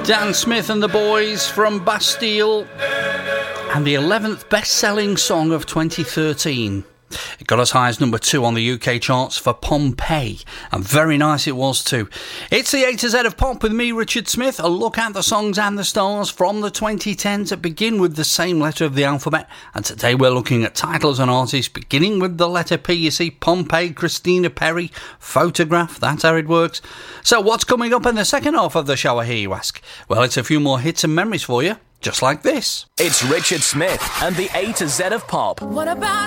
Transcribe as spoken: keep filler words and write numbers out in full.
Dan Smith and the Boys from Bastille, and the eleventh best-selling song of twenty thirteen. It got as high as number two on the U K charts for Pompeii, and very nice it was too. It's the A to Z of Pop with me, Richard Smith. A look at the songs and the stars from the twenty tens that begin with the same letter of the alphabet, and today we're looking at titles and artists beginning with the letter P. You see, Pompeii, Christina Perri, Photograph, that's how it works. So what's coming up in the second half of the show, I hear you ask? Well, it's a few more hits and memories for you, just like this. It's Richard Smith and the A to Z of Pop. What about